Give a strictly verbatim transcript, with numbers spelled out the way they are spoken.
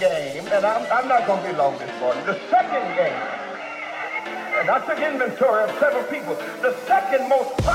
game, and I'm, I'm not going to be long this morning, the second game, and I took inventory of several people, the second most